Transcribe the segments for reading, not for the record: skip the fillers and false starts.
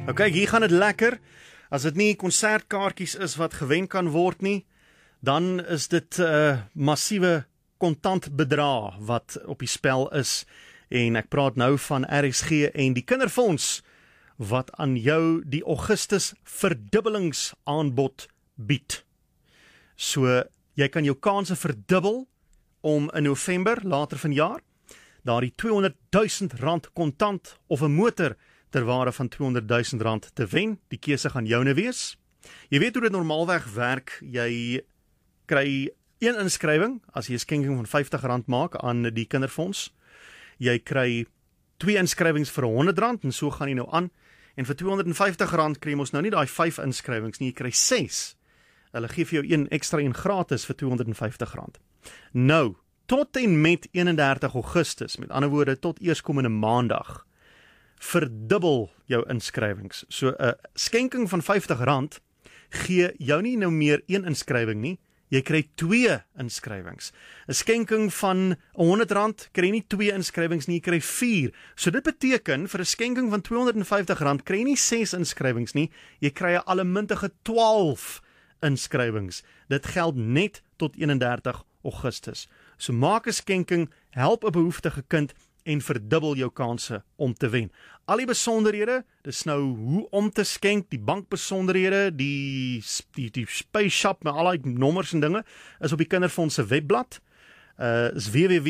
Ok, hier gaan dit lekker. As dit nie konsertkaartjies is wat gewen kan word nie, dan is dit massiewe kontantbedrag wat op die spel is. En ek praat nou van RSG en die Kinderfonds wat aan jou die Augustus verdubbelingsaanbod bied. So, jy kan jou kanse verdubbel om in November, later vanjaar, daardie R200,000 kontant of 'n motor ter waarde van R200,000 te wen. Die keuse gaan joune wees. Jy weet hoe dit normaalweg werk. Jy kry 1 inskrywing as jy 'n skenking van R50 maak aan die Kinderfonds. Jy kry 2 inskrywings vir R100 en so gaan jy nou aan. En vir R250 kry jy mos nou nie daai 5 inskrywings nie, jy kry 6. Hulle gee vir jou 1 extra en gratis vir R250. Nou, tot en met 31 Augustus, met ander woorde tot eerskomende maandag, verdubbel jou inskrywings. So 'n skenking van R50 gee jou nie nou meer 1 inskrywing nie, jy kry 2 inskrywings. 'n Skenking van R100 kry jy nie 2 inskrywings nie, jy kry 4. So dit beteken vir 'n skenking van R250 kry jy nie 6 inskrywings nie, jy kry 'n allemintige 12 inskrywings. Dit geld net tot 31 Augustus. So maak 'n skenking, help 'n behoeftige kind en verdubbel jou kanse om te wen. Al die besonderhede, dis nou hoe om te skenk, die bankbesonderhede, die space shop met al die nommers en dinge, is op die Kinderfonds se webblad. Is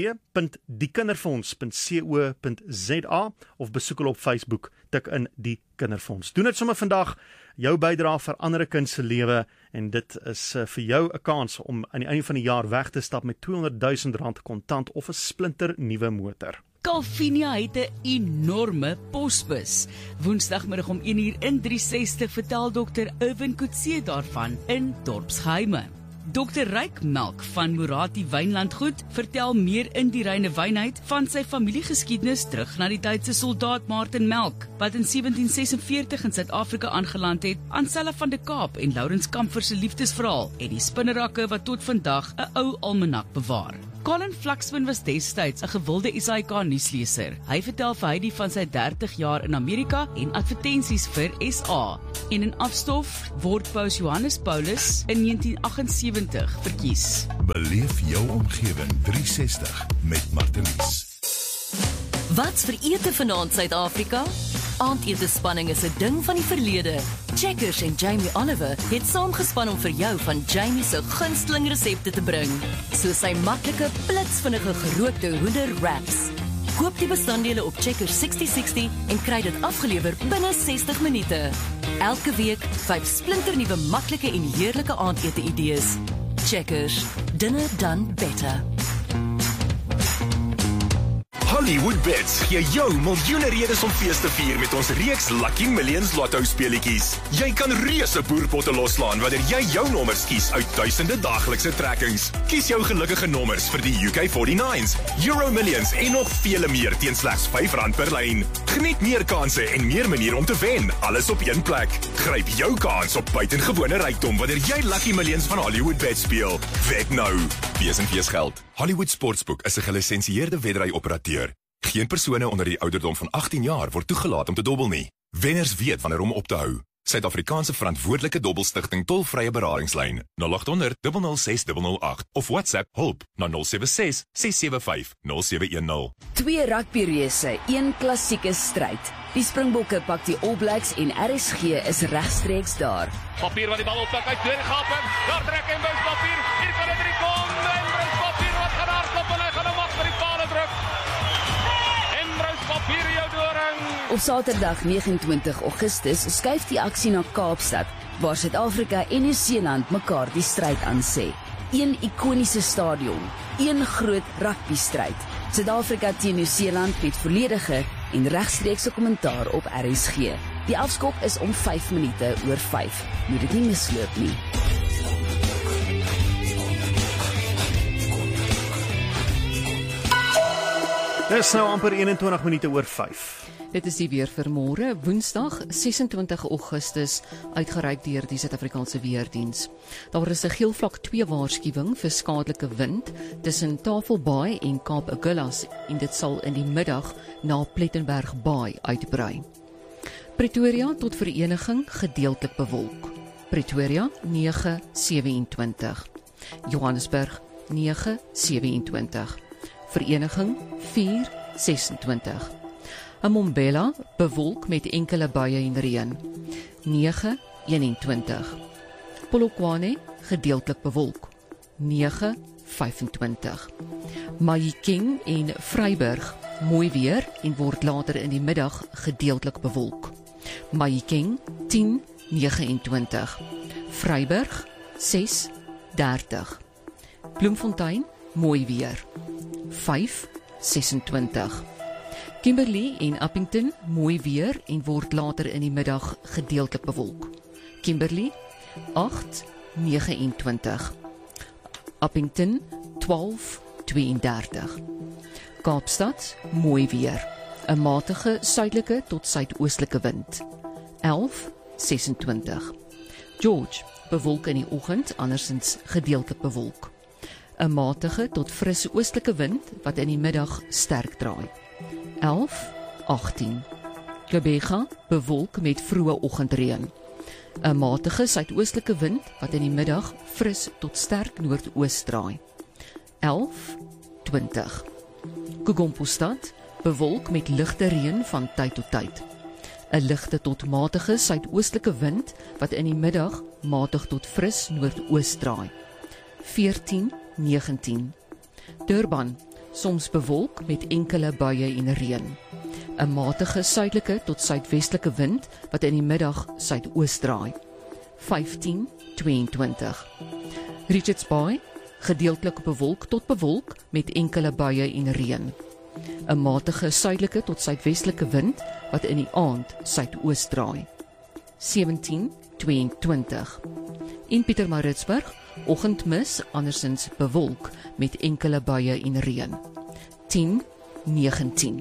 www.diekinderfonds.co.za of besoek hulle op Facebook, tik in die Kinderfonds. Doen dit sommer vandag, jou bydrae vir ander kind se lewe, en dit is vir jou 'n kans om aan die einde van die jaar weg te stap met R200,000 kontant of 'n splinter nuwe motor. Calvinia het 'n enorme posbus. Woensdagmiddag om 1:00 in 360 vertel Dr. Irwin Coetzee daarvan in Dorpsgeheime. Dr. Ryk Melk van Morati Wynlandgoed vertel meer in die reine wynheid van sy familiegeskiedenis terug na die tyd se soldaat Martin Melk, wat in 1746 in Suid-Afrika aangeland het, aan Sella van der Kaap en Laurens Kamfer se liefdesverhaal en die spinnerakke wat tot vandag 'n ou almanak bewaar. Colin Flaxman was destyds 'n gewilde SAK nuusleser. Hy vertel vir Heidi van sy 30 jaar in Amerika en advertensies vir SA. En in afstof word Paus Johannes Paulus in 1978 verkies. Beleef jou omgewing 360 met Martelies. Wat's vir ete vanaand Suid-Afrika? Aandetespanning is 'n ding van die verlede. Checkers en Jamie Oliver het saamgespan om vir jou van Jamie se gunsteling resepte te bring, soos sy maklike, blitsvinnige gerookte hoender wraps. Koop die bestanddele op Checkers 6060 en kry dit afgelewer binne 60 minute. Elke week 5 splinternuwe maklike en heerlike aandete idees. Checkers, dinner done better. Hollywood Bets gee jou miljoene redes om fees te vier met ons reeks Lucky Millions Lotto speletjies. Jy kan reuse boerpotte loslaan wanneer jy jou nommers kies uit duisende daaglikse trekkings. Kies jou gelukkige nommers vir die UK49s, Euro Millions en nog vele meer teen slegs R5 per lyn. Geniet meer kanse en meer maniere om te wen, alles op een plek. Gryp jou kans op buitengewone rykdom wanneer jy Lucky Millions van Hollywood Bets speel. Wed nou. Wees en wees geld. Hollywood Sportsbook is 'n gelisensieerde wedry-operateur. Geen persone onder die ouderdom van 18 jaar word toegelaat om te dobbel nie. Wenners weet wanneer om op te hou. Suid-Afrikaanse verantwoordelike dobbelstigting tolvrye beradingslyn 0800 006 008 of WhatsApp hulp na 076 675 0710. 2 rugbyreuse, 1 klassieke stryd. Die Springbokke pak die All Blacks en RSG is regstreeks daar. Papier wat die bal oppak uit deur gaping. Daar trek en buis papier. Hier kan dit kom. En Bruce Papier wat gaan hardloop en hy gaan hom af vir die paal druk. En Bruce Papier jou doring. Op Saterdag 29 Augustus skuif die aksie na Kaapstad, waar Suid-Afrika en Nieu-Seeland mekaar die stryd aansê. 'Een ikoniese stadion, 'een groot rugbystryd. Suid-Afrika teen Nieu-Seeland met volledige en regstreekse kommentaar op RSG. Die afskop is om 5 minute oor 5. Moet dit nie misloop nie. Dis nou amper 21 minute oor 5. Dit is die weer vir môre, Woensdag 26 Augustus, uitgereik deur die Suid-Afrikaanse Weerdiens. Daar is 'n geel vlak 2 waarskuwing vir skadelike wind tussen Tafelbaai en Kaap Agulhas en dit sal in die middag na Plettenberg Baai uitbrei. Pretoria tot Vereniging gedeeltelik bewolk. Pretoria 9:27. Johannesburg 9:27. Vereniging 4:26. Mbombela bewolk met enkele buie en reën 9:21. Polokwane gedeeltelik bewolk 9:25. Mahikeng en Vryburg mooi weer en word later in die middag gedeeltelik bewolk. Mahikeng 10:29. Vryburg 6:30. Bloemfontein mooi weer 5:26. Kimberley en Appington mooi weer en word later in die middag gedeeltelik bewolk. Kimberley 8:29. Appington 12:32. Kaapstad mooi weer. 'n matige suidelike tot suidoostelike wind 11:26. George bewolk in die oggend, andersins gedeeltelik bewolk. 'n matige tot frisse oostelike wind wat in die middag sterk draai 11:18. Gqeberha bewolk met vroeë oggendreën. 'n matige suidoostelike wind wat in die middag fris tot sterk noordoos draai 11:20. Kokompostad bewolk met ligte reën van tyd tot tyd. 'n ligte tot matige suidoostelike wind wat in die middag matig tot fris noordoos draai 14:19. Durban soms bewolk met enkele buie en reën. 'n matige suidelike tot suidwestelike wind wat in die middag suidoos draai 15:22. Richards Bay gedeeltelik bewolk tot bewolk met enkele buie en reën. 'n matige suidelike tot suidwestelike wind wat in die aand suidoos draai 17:22. In Pietermaritzburg oggendmis andersins bewolk met enkele buie en reën 10:19.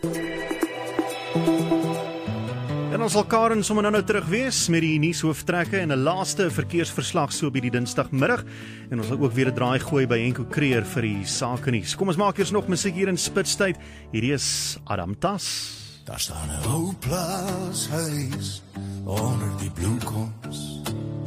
En ons sal Karen sommer nou terug wees met die nuushooftrekke en 'n laaste verkeersverslag so op die Dinsdagmiddag. En ons sal ook weer 'n draai gooi by Henko Creer vir die sake nuus. Kom ons maak eers nog musiek hier in Spitstyd. Hierdie is Adam Tas. Daar staan 'n ou plaashuis onder die bloemkoms.